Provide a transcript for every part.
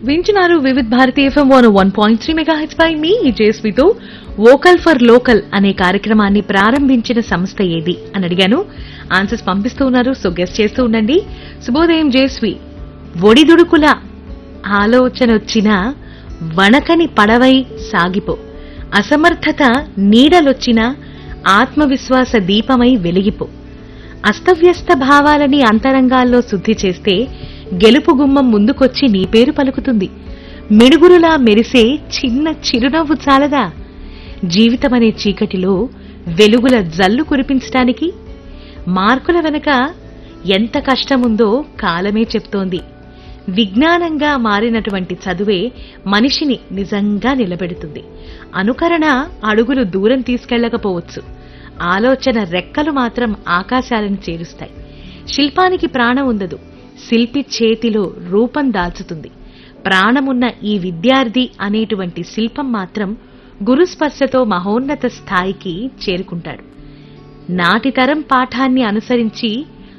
వింటున్నారు Vividh Bharati FM 101.3 megahertz pi me జేఎస్వితో vocal for local అనే కార్యక్రమాన్ని ప్రారంభించిన సంస్థ ఏది అని అడిగాను. ఆన్సర్స్ పంపిస్తూ ఉన్నారు. సో గెస్ట్ చేస్తూ ఉండండి. శుభోదయం జేఎస్వి. ఒడిదుడుకుల ఆలోచనొచ్చినా వణకని పడవై సాగిపో, అసమర్థత నీడలొచ్చినా ఆత్మవిశ్వాస దీపమై వెలిగిపో, అస్తవ్యస్త భావాలని అంతరంగాల్లో శుద్ధి చేస్తే గెలుపు గుమ్మం ముందుకొచ్చి నీ పేరు పలుకుతుంది. మిడుగురులా మెరిసే చిన్న చిరునవ్వు చాలదా జీవితమనే చీకటిలో వెలుగుల జల్లు కురిపించటానికి? మార్కుల వెనక ఎంత కష్టముందో కాలమే చెప్తోంది. విజ్ఞానంగా మారినటువంటి చదువే మనిషిని నిజంగా నిలబెడుతుంది. అనుకరణ అడుగులు దూరం తీసుకెళ్లకపోవచ్చు, ఆలోచన రెక్కలు మాత్రం ఆకాశాలను చేరుస్తాయి. శిల్పానికి ప్రాణం ఉండదు, శిల్పి చేతిలో రూపం దాల్చుతుంది. ప్రాణమున్న ఈ విద్యార్థి అనేటువంటి శిల్పం మాత్రం గురుస్పర్శతో మహోన్నత స్థాయికి చేరుకుంటాడు. నాటితరం పాఠాన్ని అనుసరించి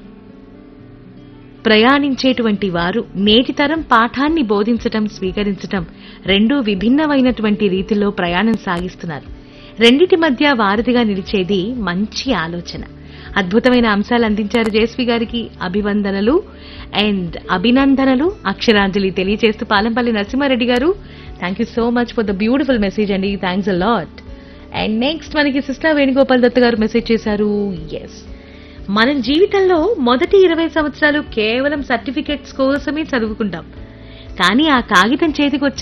ప్రయాణించేటువంటి వారు నేటితరం పాఠాన్ని బోధించటం, స్వీకరించటం రెండూ విభిన్నమైనటువంటి రీతిలో ప్రయాణం సాగిస్తున్నారు. రెండిటి మధ్య వారధిగా నిలిచేది మంచి ఆలోచన. అద్భుతమైన అంశాలు అందించారు జేఎస్వి గారికి. అభివందనలు అండ్ అభినందనలు, అక్షరాంజలి తెలియజేస్తూ పాలంపల్లి నరసింహారెడ్డి గారు, thank you so much for the beautiful message అండి. Thanks a lot. And next మనకి సిస్టర్ వేణుగోపాల్ దత్ గారు మెసేజ్ చేశారు. ఎస్, మన జీవితంలో మొదటి 20 సంవత్సరాలు కేవలం సర్టిఫికెట్స్ కోసమే చదువుకుంటాం. కానీ ఆ కాగితం చేతికి